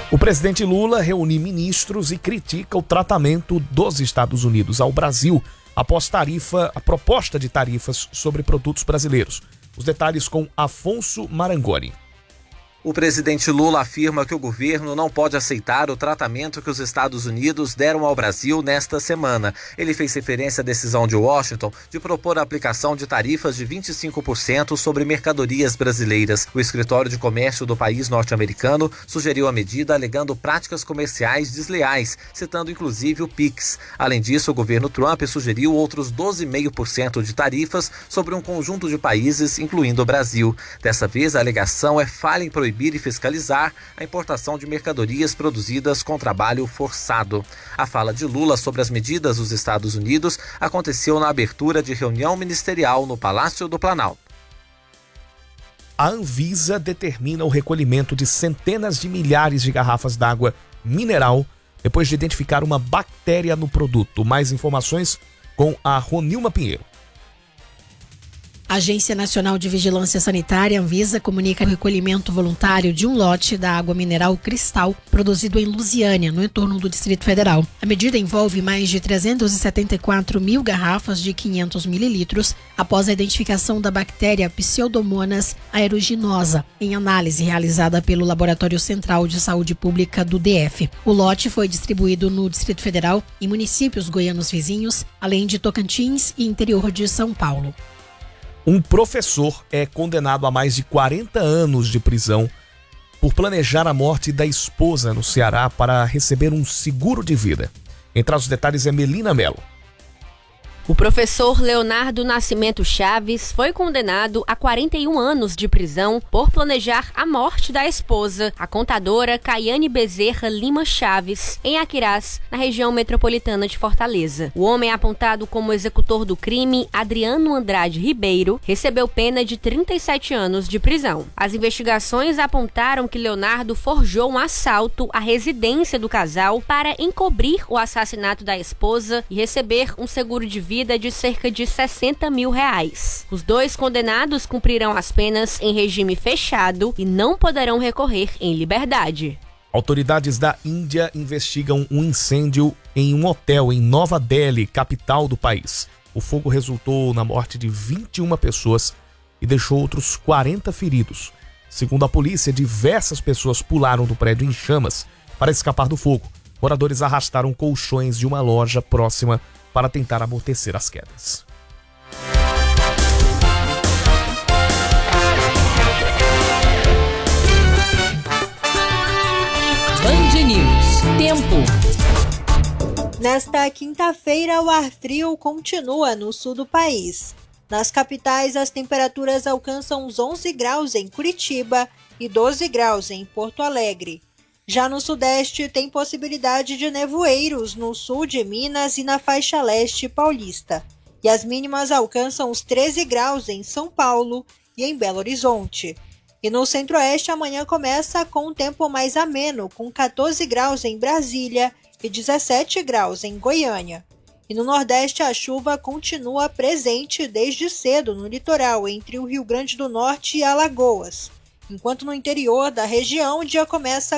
O presidente Lula reúne ministros e critica o tratamento dos Estados Unidos ao Brasil após a proposta de tarifas sobre produtos brasileiros. Os detalhes com Afonso Marangoni. O presidente Lula afirma que o governo não pode aceitar o tratamento que os Estados Unidos deram ao Brasil nesta semana. Ele fez referência à decisão de Washington de propor a aplicação de tarifas de 25% sobre mercadorias brasileiras. O escritório de comércio do país norte-americano sugeriu a medida alegando práticas comerciais desleais, citando inclusive o PIX. Além disso, o governo Trump sugeriu outros 12,5% de tarifas sobre um conjunto de países, incluindo o Brasil. Dessa vez, a alegação é falha em proibir e fiscalizar a importação de mercadorias produzidas com trabalho forçado. A fala de Lula sobre as medidas dos Estados Unidos aconteceu na abertura de reunião ministerial no Palácio do Planalto. A Anvisa determina o recolhimento de centenas de milhares de garrafas d'água mineral depois de identificar uma bactéria no produto. Mais informações com a Ronilma Pinheiro. A Agência Nacional de Vigilância Sanitária, Anvisa, comunica o recolhimento voluntário de um lote da água mineral Cristal, produzido em Lusiânia, no entorno do Distrito Federal. A medida envolve mais de 374 mil garrafas de 500 mililitros, após a identificação da bactéria Pseudomonas aeruginosa, em análise realizada pelo Laboratório Central de Saúde Pública do DF. O lote foi distribuído no Distrito Federal e municípios goianos vizinhos, além de Tocantins e interior de São Paulo. Um professor é condenado a mais de 40 anos de prisão por planejar a morte da esposa no Ceará para receber um seguro de vida. Quem traz os detalhes é Melina Mello. O professor Leonardo Nascimento Chaves foi condenado a 41 anos de prisão por planejar a morte da esposa, a contadora Caiane Bezerra Lima Chaves, em Aquirás, na região metropolitana de Fortaleza. O homem apontado como executor do crime, Adriano Andrade Ribeiro, recebeu pena de 37 anos de prisão. As investigações apontaram que Leonardo forjou um assalto à residência do casal para encobrir o assassinato da esposa e receber um seguro de vida de cerca de R$60 mil. Os dois condenados cumprirão as penas em regime fechado e não poderão recorrer em liberdade. Autoridades da Índia investigam um incêndio em um hotel em Nova Delhi, capital do país. O fogo resultou na morte de 21 pessoas e deixou outros 40 feridos. Segundo a polícia, diversas pessoas pularam do prédio em chamas para escapar do fogo. Moradores arrastaram colchões de uma loja próxima para tentar amortecer as quedas. Band News. Tempo. Nesta quinta-feira, o ar frio continua no sul do país. Nas capitais, as temperaturas alcançam os 11 graus em Curitiba e 12 graus em Porto Alegre. Já no sudeste, tem possibilidade de nevoeiros no sul de Minas e na faixa leste paulista. E as mínimas alcançam os 13 graus em São Paulo e em Belo Horizonte. E no centro-oeste, amanhã começa com um tempo mais ameno, com 14 graus em Brasília e 17 graus em Goiânia. E no nordeste, a chuva continua presente desde cedo no litoral, entre o Rio Grande do Norte e Alagoas. Enquanto no interior da região, o dia começa